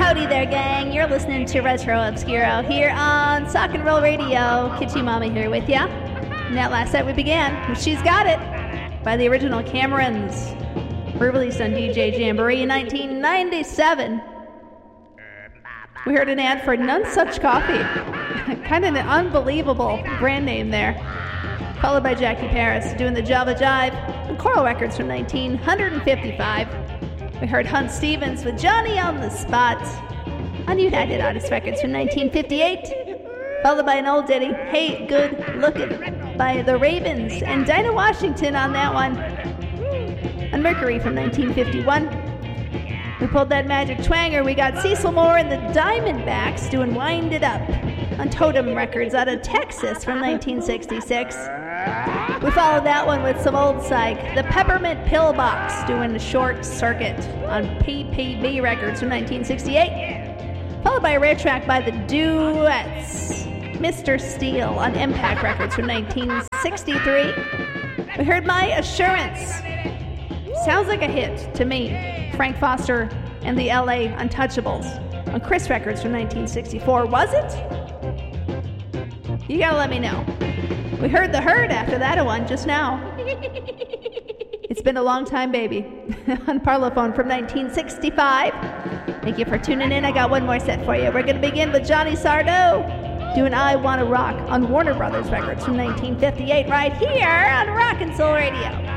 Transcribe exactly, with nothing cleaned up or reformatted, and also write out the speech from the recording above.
Howdy there, gang. You're listening to Retro Obscuro here on Sock and Roll Radio. Kitschy Mama here with ya. And that last set we began with She's Got It by the original Camerons. Re-released on D J Jamboree in nineteen ninety-seven. We heard an ad for None Such Coffee. Kind of an unbelievable brand name there. Followed by Jackie Paris doing the Java Jive on Coral Records from nineteen fifty-five. We heard Hunt Stevens with Johnny on the Spot on United Artists Records from nineteen fifty-eight. Followed by an old ditty, Hey Good Lookin' by the Ravens and Dinah Washington on that one. On Mercury from nineteen fifty-one. We pulled that magic twanger. We got Cecil Moore and the Diamondbacks doing Wind It Up on Totem Records out of Texas from nineteen sixty-six. We followed that one with some old psych. The Peppermint Pillbox doing the Short Circuit on P P B Records from nineteen sixty-eight. Followed by a rare track by the Duets, Mister Steele on Impact Records from nineteen sixty-three. We heard My Assurance. Sounds like a hit to me. Frank Foster and the L A Untouchables on Chris Records from nineteen sixty-four. Was it? You gotta let me know. We heard The Herd after that one just now. It's been a long time, baby. On Parlophone from nineteen sixty-five. Thank you for tuning in. I got one more set for you. We're gonna begin with Johnny Sardo doing I Wanna Rock on Warner Brothers Records from nineteen fifty-eight right here on Rock and Soul Radio.